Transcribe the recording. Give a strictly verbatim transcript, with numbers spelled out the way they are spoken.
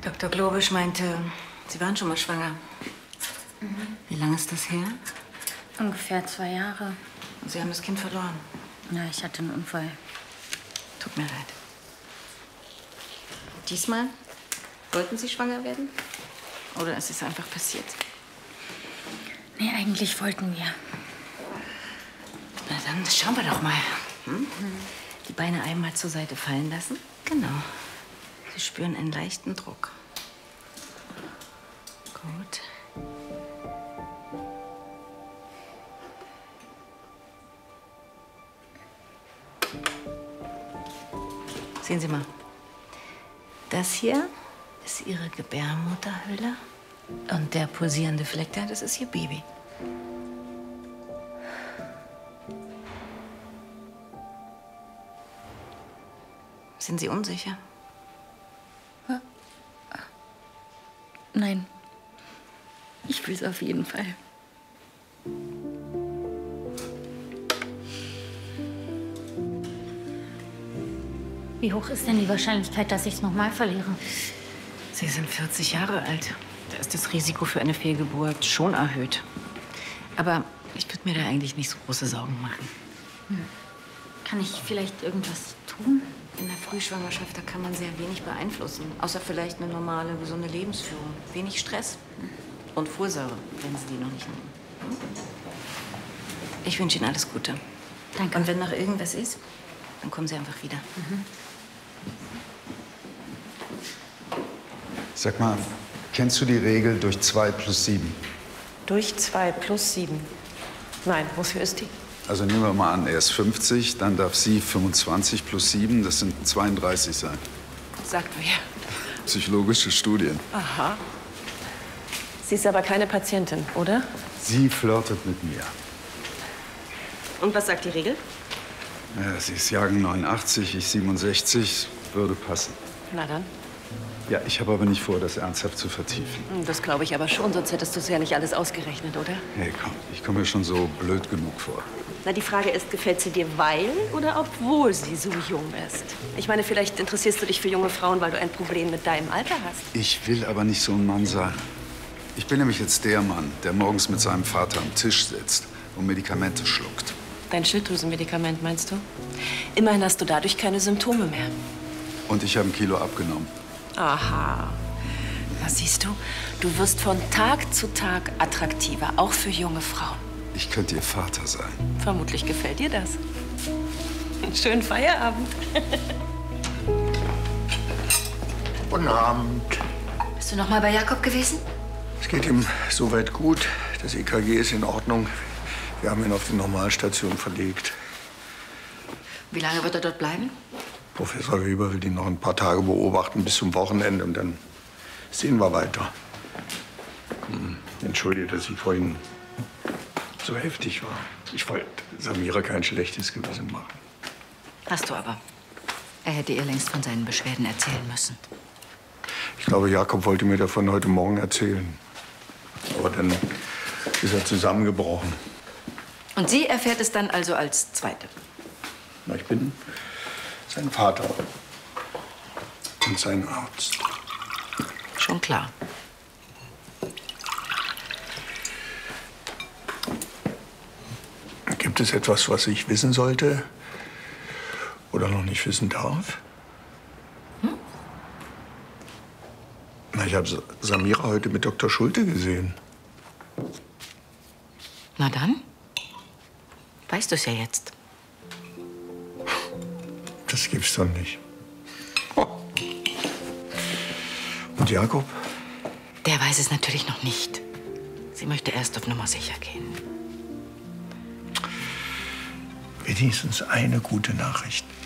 Doktor Globisch meinte, Sie waren schon mal schwanger. Mhm. Wie lange ist das her? Ungefähr zwei Jahre. Und Sie haben das Kind verloren? Ja, ich hatte einen Unfall. Tut mir leid. Diesmal wollten Sie schwanger werden? Oder ist es einfach passiert? Nee, eigentlich wollten wir. Na dann schauen wir doch mal. Hm? Mhm. Die Beine einmal zur Seite fallen lassen. Genau. Sie spüren einen leichten Druck. Gut. Sehen Sie mal. Das hier ist Ihre Gebärmutterhülle. Und der pulsierende Fleck da, das ist Ihr Baby. Sind Sie unsicher? Nein. Ich will es auf jeden Fall. Wie hoch ist denn die Wahrscheinlichkeit, dass ich es nochmal verliere? Sie sind vierzig Jahre alt. Da ist das Risiko für eine Fehlgeburt schon erhöht. Aber ich würde mir da eigentlich nicht so große Sorgen machen. Hm. Kann ich vielleicht irgendwas tun? In der Frühschwangerschaft, da kann man sehr wenig beeinflussen. Außer vielleicht eine normale, gesunde Lebensführung. Wenig Stress. Und Folsäure, wenn Sie die noch nicht nehmen. Ich wünsche Ihnen alles Gute. Danke. Und wenn noch irgendwas ist, dann kommen Sie einfach wieder. Mhm. Sag mal, kennst du die Regel durch zwei plus sieben? Durch zwei plus sieben? Nein, wofür ist die? Also nehmen wir mal an, er ist fünfzig, dann darf sie fünfundzwanzig plus sieben, das sind zweiunddreißig sein. Sagt wer? Psychologische Studien. Aha. Sie ist aber keine Patientin, oder? Sie flirtet mit mir. Und was sagt die Regel? Ja, sie ist Jahrgang neunundachtzig, ich siebenundsechzig, würde passen. Na dann. Ja, ich habe aber nicht vor, das ernsthaft zu vertiefen. Das glaube ich aber schon, sonst hättest du es ja nicht alles ausgerechnet, oder? Hey, komm, ich komme mir schon so blöd genug vor. Na, die Frage ist, gefällt sie dir, weil oder obwohl sie so jung ist? Ich meine, vielleicht interessierst du dich für junge Frauen, weil du ein Problem mit deinem Alter hast. Ich will aber nicht so ein Mann sein. Ich bin nämlich jetzt der Mann, der morgens mit seinem Vater am Tisch sitzt und Medikamente schluckt. Dein Schilddrüsenmedikament, meinst du? Immerhin hast du dadurch keine Symptome mehr. Und ich habe ein Kilo abgenommen. Aha. Na, siehst du, du wirst von Tag zu Tag attraktiver, auch für junge Frauen. Ich könnte ihr Vater sein. Vermutlich gefällt dir das. Einen schönen Feierabend. Guten Abend. Bist du noch mal bei Jakob gewesen? Es geht ihm soweit gut. Das E K G ist in Ordnung. Wir haben ihn auf die Normalstation verlegt. Wie lange wird er dort bleiben? Professor Weber will ihn noch ein paar Tage beobachten bis zum Wochenende und dann sehen wir weiter. Hm. Entschuldige, dass ich vorhin so heftig war. Ich wollte Samira kein schlechtes Gewissen machen. Hast du aber. Er hätte ihr längst von seinen Beschwerden erzählen müssen. Ich glaube, Jakob wollte mir davon heute Morgen erzählen. Aber dann ist er zusammengebrochen. Und sie erfährt es dann also als Zweite? Na, ich bin sein Vater und sein Arzt. Schon klar. Gibt es etwas, was ich wissen sollte oder noch nicht wissen darf? Hm? Na, ich habe Samira heute mit Doktor Schulte gesehen. Na dann? Weißt du es ja jetzt. Das gibt's doch nicht. Oh. Und Jakob? Der weiß es natürlich noch nicht. Sie möchte erst auf Nummer sicher gehen. Wenigstens eine gute Nachricht.